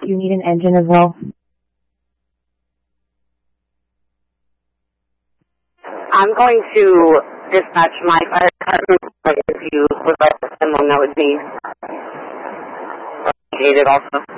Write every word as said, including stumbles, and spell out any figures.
Do you need an engine as well? I'm going to dispatch my fire department, but if you would like to send one, that would be appreciated also.